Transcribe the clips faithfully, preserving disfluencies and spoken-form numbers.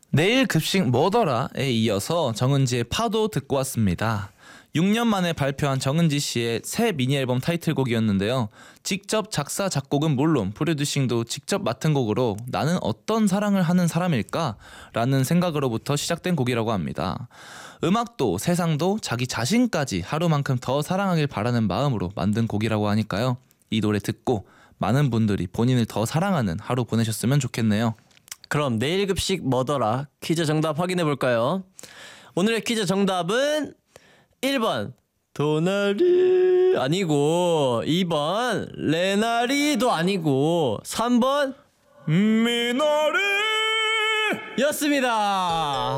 내일 급식 뭐더라에 이어서 정은지의 파도 듣고 왔습니다. 육 년 만에 발표한 정은지 씨의 새 미니 앨범 타이틀곡이었는데요. 직접 작사 작곡은 물론 프로듀싱도 직접 맡은 곡으로 나는 어떤 사랑을 하는 사람일까? 라는 생각으로부터 시작된 곡이라고 합니다. 음악도 세상도 자기 자신까지 하루만큼 더 사랑하길 바라는 마음으로 만든 곡이라고 하니까요. 이 노래 듣고 많은 분들이 본인을 더 사랑하는 하루 보내셨으면 좋겠네요. 그럼 내일 급식 뭐더라 퀴즈 정답 확인해 볼까요? 오늘의 퀴즈 정답은 일 번 도나리 아니고 이 번 레나리도 아니고 삼 번 미나리 였습니다.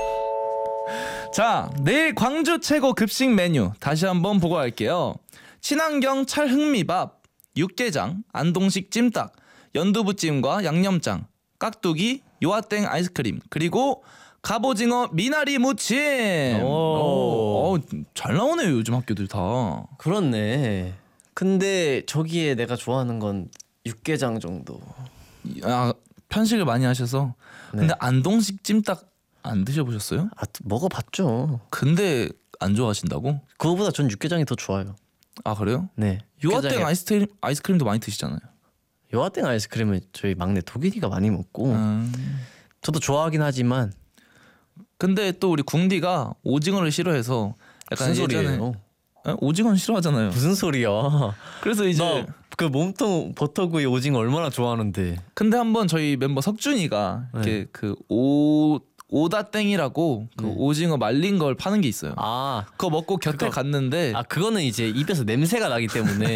자, 내일 광주 최고 급식 메뉴 다시 한번 보고 갈게요. 친환경 찰흑미밥, 육개장, 안동식 찜닭, 연두부찜과 양념장, 깍두기, 요아땡 아이스크림, 그리고 갑오징어 미나리 무침. 오. 오, 오, 잘 나오네요 요즘 학교들 다. 그렇네. 근데 저기에 내가 좋아하는 건 육개장 정도. 아, 편식을 많이 하셔서. 네. 근데 안동식 찜닭 안 드셔보셨어요? 아 먹어봤죠. 근데 안 좋아하신다고? 그거보다 전 육개장이 더 좋아요. 아 그래요? 네. 요아땡 육개장에- 아이스크림 아이스크림도 많이 드시잖아요. 요아땡 아이스크림을 저희 막내 도균이가 많이 먹고 음. 저도 좋아하긴 하지만 근데 또 우리 궁디가 오징어를 싫어해서 약간 무슨 예전에 소리예요? 에? 오징어는 싫어하잖아요. 무슨 소리야? 그래서 이제 나 그 몸통 버터구이 오징어 얼마나 좋아하는데. 근데 한번 저희 멤버 석준이가 네. 이렇게 그 오 오다땡이라고 그 네. 오징어 말린 걸 파는 게 있어요. 아, 그거 먹고 곁에 그거- 갔는데 아 그거는 이제 입에서 냄새가 나기 때문에